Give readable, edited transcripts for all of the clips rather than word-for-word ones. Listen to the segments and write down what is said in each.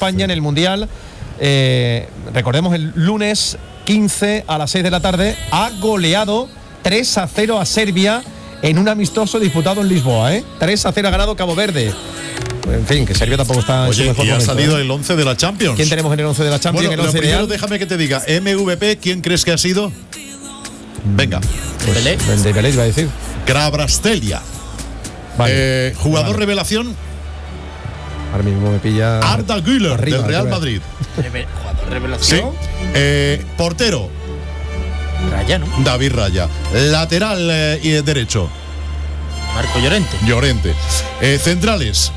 España en el Mundial. Recordemos, el lunes 15 a las 6 de la tarde ha goleado 3-0 a Serbia en un amistoso disputado en Lisboa. 3-0 ha ganado Cabo Verde. En fin, que Serbia tampoco está en su mejor momento. Ha salido el 11 de la Champions. ¿Quién tenemos en el 11 de la Champions? Bueno, primero déjame que te diga, MVP, ¿quién crees que ha sido? Venga. Dembélé iba a decir. Kvaratskhelia. Vale. Jugador revelación. Ahora mismo me pilla Arda Güler, del Real Madrid. Jugador revelación. Sí. Portero. Raya, ¿no? David Raya. Lateral y derecho. Marco Llorente. Centrales.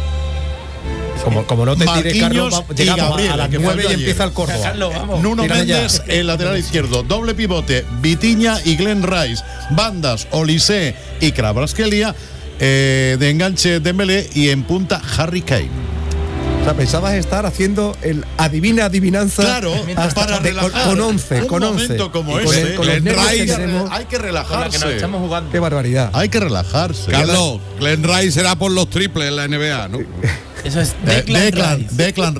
Como no te tire, Carlos, llegamos Gabriel, a las 9 y empieza el Córdoba. Carlos, vamos. Nuno Méndez, el lateral izquierdo. Doble pivote, Vitinha y Glenn Rice. Bandas, Olise y Kvaratskhelia. De enganche, Dembélé. Y en punta, Harry Kane. O sea, pensabas estar haciendo el adivinanza. Claro, para relajar. Con 11. Un momento como este. Glenn Rice, hay que relajarse. Que nos estamos jugando. Qué barbaridad. Hay que relajarse. Carlos, Glenn Rice será por los triples en la NBA, ¿no? Eso es Declan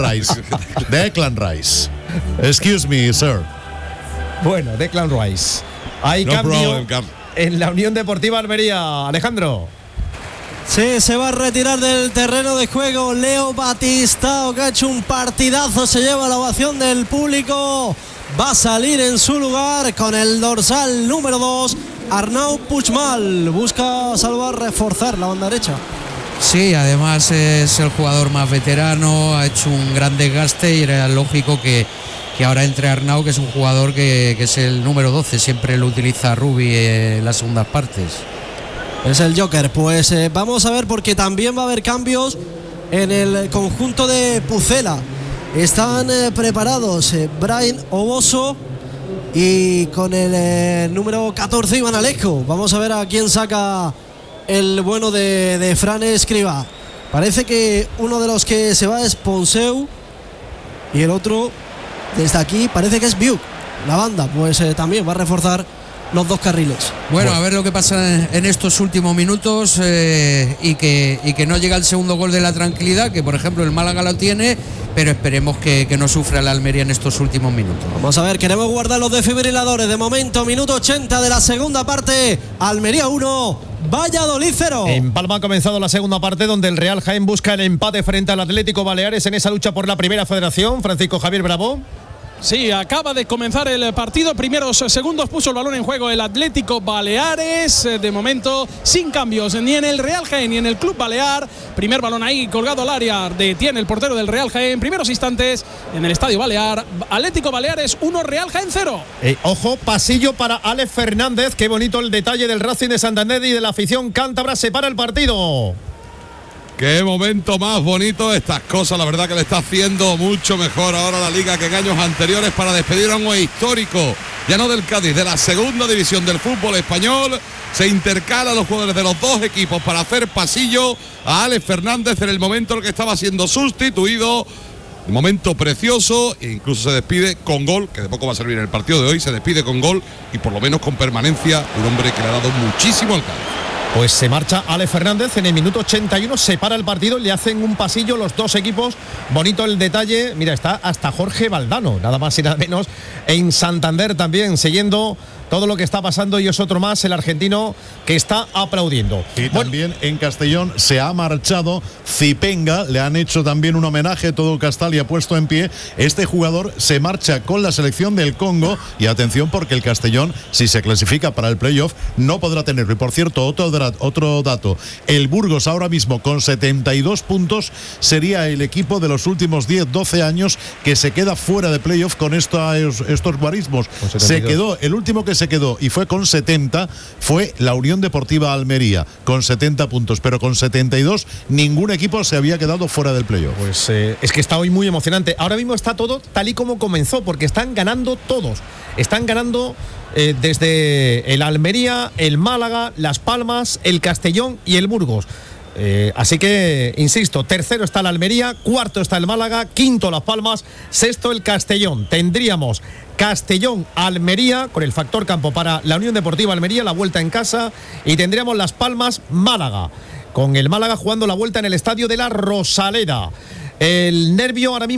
Rice. Excuse me, sir. Bueno, Declan Rice. Hay cambio en la Unión Deportiva Almería. Alejandro. Sí, se va a retirar del terreno de juego Leo Batistao, que ha hecho un partidazo, se lleva la ovación del público. Va a salir en su lugar con el dorsal número 2, Arnau Puigmal. Busca reforzar la banda derecha. Sí, además es el jugador más veterano, ha hecho un gran desgaste y era lógico que ahora entre Arnau, que es un jugador que es el número 12, siempre lo utiliza Rubi en las segundas partes. Es el Joker. Pues vamos a ver, porque también va a haber cambios en el conjunto de Pucela. Están preparados Brian Oboso y con el número 14 Iván Alejo. Vamos a ver a quién saca el bueno de Fran Escribá. Parece que uno de los que se va es Ponseu y el otro, desde aquí, parece que es Biuk. La banda pues también va a reforzar los dos carriles. Bueno, a ver lo que pasa en estos últimos minutos y que no llega el segundo gol de la tranquilidad, que por ejemplo el Málaga lo tiene, pero esperemos que no sufra la Almería en estos últimos minutos. Vamos a ver, queremos guardar los desfibriladores. De momento, minuto 80 de la segunda parte. Almería 1, Valladolid 0. En Palma ha comenzado la segunda parte, donde el Real Jaén busca el empate frente al Atlético Baleares en esa lucha por la primera federación. Francisco Javier Bravo. Sí, acaba de comenzar el partido. Primeros segundos puso el balón en juego el Atlético Baleares. De momento, sin cambios ni en el Real Jaén ni en el Club Balear. Primer balón ahí colgado al área. Detiene el portero del Real Jaén. Primeros instantes en el Estadio Balear. Atlético Baleares 1, Real Jaén 0. Ojo, pasillo para Alex Fernández. Qué bonito el detalle del Racing de Santander y de la afición cántabra. Se para el partido. Qué momento más bonito estas cosas, la verdad que le está haciendo mucho mejor ahora la Liga que en años anteriores para despedir a un histórico, ya no del Cádiz, de la segunda división del fútbol español. Se intercalan los jugadores de los dos equipos para hacer pasillo a Alex Fernández en el momento en el que estaba siendo sustituido. Un momento precioso, e incluso se despide con gol, que de poco va a servir en el partido de hoy. Se despide con gol y por lo menos con permanencia, un hombre que le ha dado muchísimo al Cádiz. Pues se marcha Alex Fernández en el minuto 81, se para el partido, le hacen un pasillo los dos equipos. Bonito el detalle, mira, está hasta Jorge Valdano, nada más y nada menos, en Santander también, siguiendo todo lo que está pasando, y es otro más, el argentino, que está aplaudiendo. Y también en Castellón se ha marchado Zipenga, le han hecho también un homenaje, todo Castalia puesto en pie. Este jugador se marcha con la selección del Congo, y atención porque el Castellón, si se clasifica para el playoff, no podrá tenerlo. Y por cierto, otro dato, el Burgos ahora mismo con 72 puntos sería el equipo de los últimos 10-12 años que se queda fuera de playoff con estos guarismos. Se quedó, el último que se quedó y fue con 70 fue la Unión Deportiva Almería con 70 puntos, pero con 72 ningún equipo se había quedado fuera del playoff. Pues es que está hoy muy emocionante. Ahora mismo está todo tal y como comenzó, porque están ganando todos. Están ganando desde el Almería, el Málaga, Las Palmas, el Castellón y el Burgos. Así que, insisto, tercero está el Almería, cuarto está el Málaga, quinto Las Palmas, sexto el Castellón. Tendríamos Castellón-Almería con el factor campo para la Unión Deportiva Almería, la vuelta en casa, y tendríamos Las Palmas-Málaga, con el Málaga jugando la vuelta en el estadio de la Rosaleda. El nervio ahora mismo